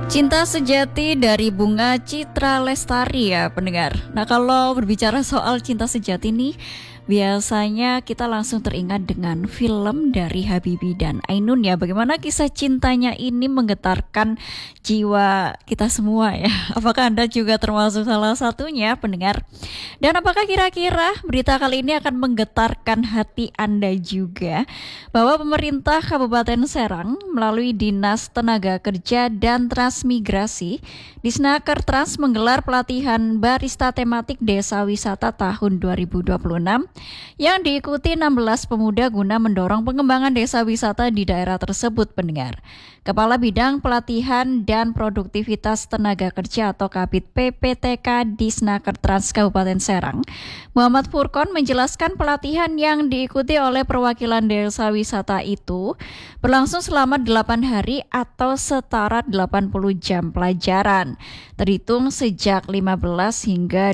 Cinta sejati dari Bunga Citra Lestari ya pendengar. Nah kalau berbicara soal cinta sejati nih, biasanya kita langsung teringat dengan film dari Habibie dan Ainun ya. Bagaimana kisah cintanya ini menggetarkan jiwa kita semua ya. Apakah Anda juga termasuk salah satunya pendengar? Dan apakah kira-kira berita kali ini akan menggetarkan hati Anda juga? Bahwa pemerintah Kabupaten Serang melalui Dinas Tenaga Kerja dan Transmigrasi, Disnaker Trans menggelar pelatihan barista tematik Desa Wisata tahun 2026 yang diikuti 16 pemuda guna mendorong pengembangan desa wisata di daerah tersebut pendengar. Kepala Bidang Pelatihan dan Produktivitas Tenaga Kerja atau Kabid PPTK Disnaker Trans Kabupaten Serang, Muhammad Furqon menjelaskan pelatihan yang diikuti oleh perwakilan desa wisata itu berlangsung selama 8 hari atau setara 80 jam pelajaran, terhitung sejak 15 hingga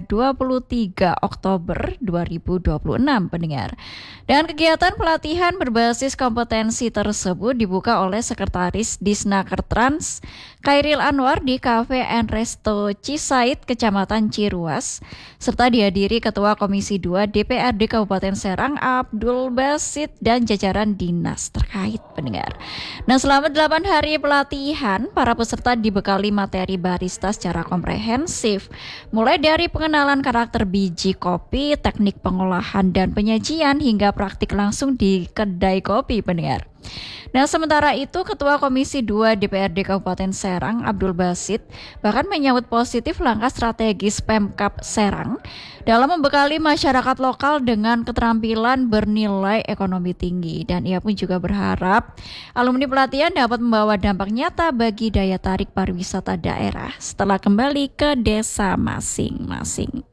23 Oktober 2026 pendengar. Dan kegiatan pelatihan berbasis kompetensi tersebut dibuka oleh Sekretaris Disnaker Trans Khairil Anwar di Cafe and Resto Cisaid, Kecamatan Ciruas, serta dihadiri Ketua Komisi 2 DPRD Kabupaten Serang Abdul Basit dan jajaran dinas terkait pendengar. Nah selama 8 hari pelatihan, para peserta dibekali materi barista secara komprehensif, mulai dari pengenalan karakter biji kopi, teknik pengolahan dan penyajian hingga praktik langsung di kedai kopi pendengar. Nah sementara itu Ketua Komisi 2 DPRD Kabupaten Serang Abdul Basit bahkan menyambut positif langkah strategis Pemkab Serang dalam membekali masyarakat lokal dengan keterampilan bernilai ekonomi tinggi, dan ia pun juga berharap alumni pelatihan dapat membawa dampak nyata bagi daya tarik pariwisata daerah setelah kembali ke desa masing-masing.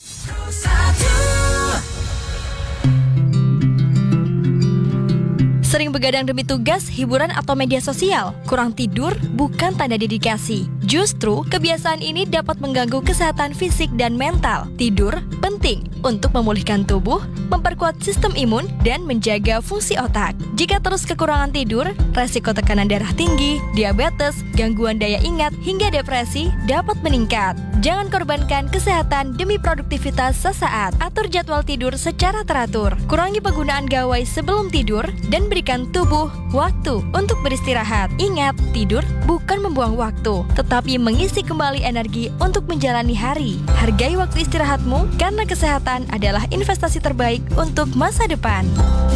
Sering begadang demi tugas, hiburan atau media sosial, kurang tidur bukan tanda dedikasi. Justru, kebiasaan ini dapat mengganggu kesehatan fisik dan mental. Tidur penting untuk memulihkan tubuh, memperkuat sistem imun, dan menjaga fungsi otak. Jika terus kekurangan tidur, resiko tekanan darah tinggi, diabetes, gangguan daya ingat, hingga depresi dapat meningkat. Jangan korbankan kesehatan demi produktivitas sesaat. Atur jadwal tidur secara teratur. Kurangi penggunaan gawai sebelum tidur, dan berikan tubuh waktu untuk beristirahat. Ingat, tidur bukan membuang waktu, tetapi mengisi kembali energi untuk menjalani hari. Hargai waktu istirahatmu, karena kesehatan adalah investasi terbaik untuk masa depan.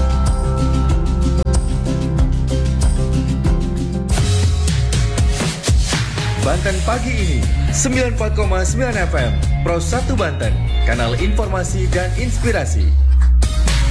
Banten Pagi ini 94,9 FM Pro 1 Banten, kanal informasi dan inspirasi.